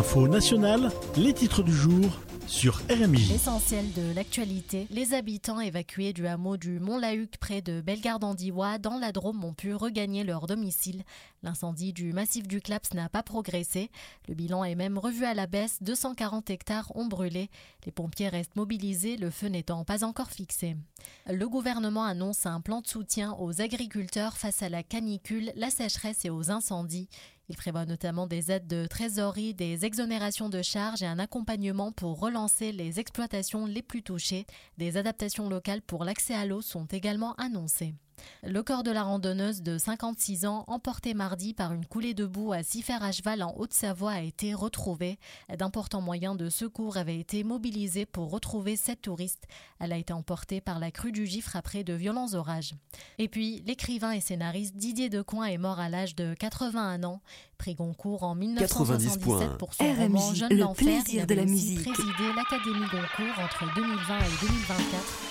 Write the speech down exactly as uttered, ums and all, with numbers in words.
Info nationale, les titres du jour sur R M J. L'essentiel de l'actualité, les habitants évacués du hameau du Mont-la-Huc près de Bellegarde-en-Diois dans la Drôme ont pu regagner leur domicile. L'incendie du massif du Claps n'a pas progressé. Le bilan est même revu à la baisse, deux cent quarante hectares ont brûlé. Les pompiers restent mobilisés, le feu n'étant pas encore fixé. Le gouvernement annonce un plan de soutien aux agriculteurs face à la canicule, la sécheresse et aux incendies. Il prévoit notamment des aides de trésorerie, des exonérations de charges et un accompagnement pour relancer les exploitations les plus touchées. Des adaptations locales pour l'accès à l'eau sont également annoncées. Le corps de la randonneuse de cinquante-six ans, emporté mardi par une coulée de boue à Siffert à cheval en Haute-Savoie, a été retrouvé. D'importants moyens de secours avaient été mobilisés pour retrouver cette touriste. Elle a été emportée par la crue du Gifre après de violents orages. Et puis, l'écrivain et scénariste Didier Decoing est mort à l'âge de quatre-vingt-un ans. Prix Goncourt en mille neuf cent soixante-dix-sept pour son R M J, roman Jeune le d'enfer. plaisir Il de avait la aussi musique. présidé l'Académie Goncourt entre deux mille vingt et deux mille vingt-quatre.